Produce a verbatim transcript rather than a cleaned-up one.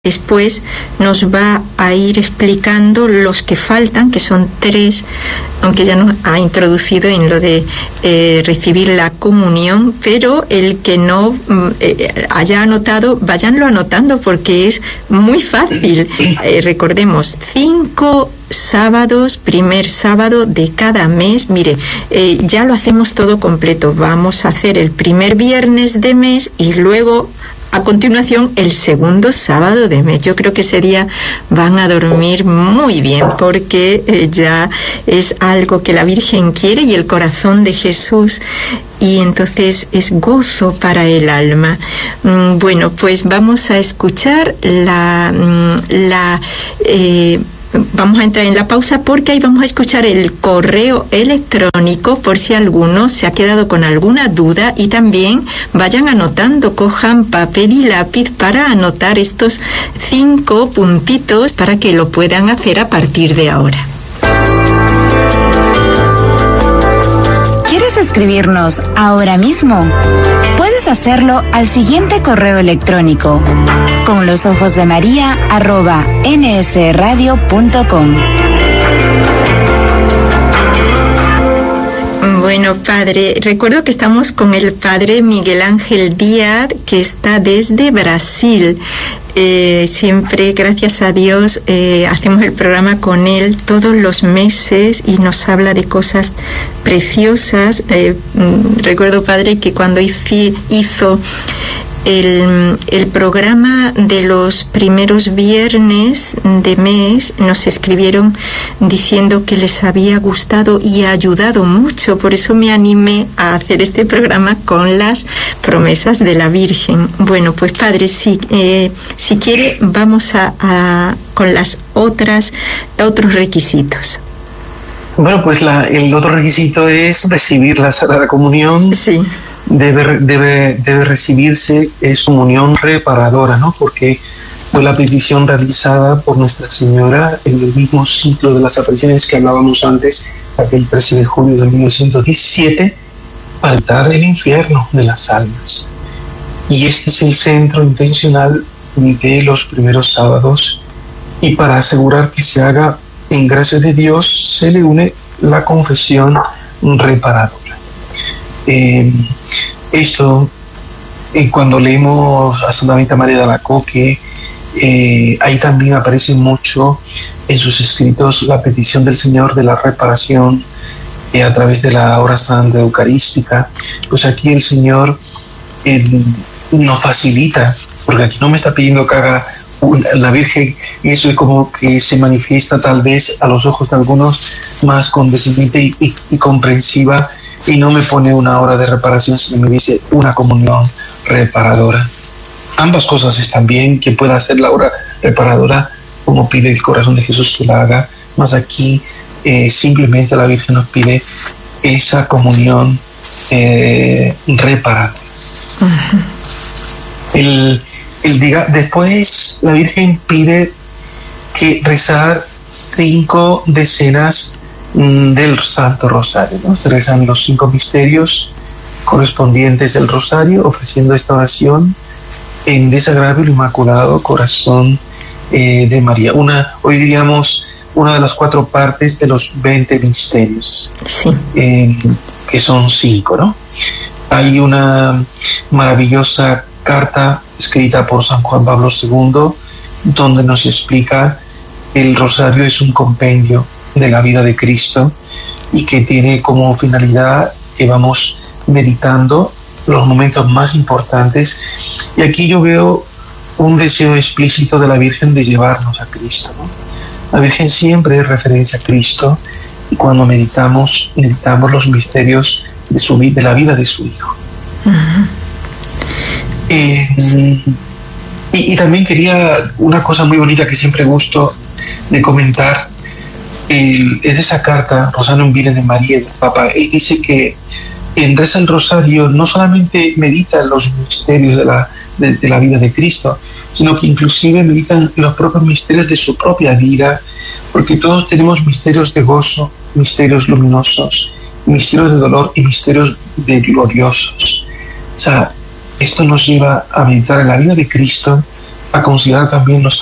Después nos va a ir explicando los que faltan, que son tres, aunque ya nos ha introducido en lo de eh, recibir la comunión, pero el que no eh, haya anotado, váyanlo anotando porque es muy fácil. Eh, recordemos, cinco sábados, primer sábado de cada mes. Mire, eh, ya lo hacemos todo completo. Vamos a hacer el primer viernes de mes y luego a continuación, el segundo sábado de mes. Yo creo que ese día van a dormir muy bien porque eh, ya es algo que la Virgen quiere y el corazón de Jesús, y entonces es gozo para el alma. Mm, bueno, pues vamos a escuchar la... la eh, Vamos a entrar en la pausa porque ahí vamos a escuchar el correo electrónico por si alguno se ha quedado con alguna duda, y también vayan anotando, cojan papel y lápiz para anotar estos cinco puntitos para que lo puedan hacer a partir de ahora. ¿Quieres escribirnos ahora mismo? Puedes hacerlo al siguiente correo electrónico: con los ojos de María arroba nsradio punto com. Bueno, padre, recuerdo que estamos con el padre Miguel Ángel Díaz, que está desde Brasil. Eh, siempre, gracias a Dios, eh, hacemos el programa con él todos los meses y nos habla de cosas preciosas. Eh, recuerdo, padre, que cuando hice, hizo el, el programa de los primeros viernes de mes, nos escribieron diciendo que les había gustado y ayudado mucho. Por eso me animé a hacer este programa con las promesas de la Virgen. Bueno, pues padre, si, eh, si quiere, vamos a, a con las otras otros requisitos. Bueno, pues la, el otro requisito es recibir la Sagrada Comunión. Sí. Debe, debe, debe recibirse, es comunión reparadora, ¿no? Porque fue la petición realizada por Nuestra Señora en el mismo ciclo de las apariciones que hablábamos antes, aquel trece de julio de mil novecientos diecisiete, para evitar el infierno de las almas. Y este es el centro intencional de los primeros sábados, y para asegurar que se haga en gracia de Dios se le une la confesión reparadora. Eh, esto, eh, cuando leemos a Santa Marta María de Alacoque, eh, ahí también aparece mucho en sus escritos la petición del Señor de la reparación eh, a través de la hora santa eucarística. Pues aquí el Señor eh, nos facilita, porque aquí no me está pidiendo que haga una, la Virgen, y eso es como que se manifiesta tal vez a los ojos de algunos más condescendiente y, y, y comprensiva, y no me pone una hora de reparación, sino me dice una comunión reparadora. Ambas cosas están bien, que pueda hacer la hora reparadora como pide el corazón de Jesús que la haga, más aquí eh, simplemente la Virgen nos pide esa comunión eh, reparadora. Uh-huh. el, el diga, después la Virgen pide que rezar cinco decenas del Santo Rosario, ¿no? Se rezan los cinco misterios correspondientes del Rosario, ofreciendo esta oración en desagravio al Inmaculado Corazón eh, de María. Una, hoy diríamos, una de las cuatro partes de los veinte misterios, sí. eh, que son cinco, ¿no? Hay una maravillosa carta escrita por San Juan Pablo segundo, donde nos explica que el Rosario es un compendio de la vida de Cristo y que tiene como finalidad que vamos meditando los momentos más importantes. Y aquí yo veo un deseo explícito de la Virgen de llevarnos a Cristo, ¿no? La Virgen siempre es referencia a Cristo, y cuando meditamos, meditamos los misterios de, su, de la vida de su Hijo. Uh-huh. eh, sí. y, y también quería una cosa muy bonita que siempre gusto de comentar. El, es de esa carta, Rosario Virgen de María, del Papa. Él dice que en reza el Rosario no solamente medita los misterios de la, de, de la vida de Cristo, sino que inclusive meditan los propios misterios de su propia vida, porque todos tenemos misterios de gozo, misterios luminosos, misterios de dolor y misterios de gloriosos. O sea, esto nos lleva a meditar en la vida de Cristo a considerar también los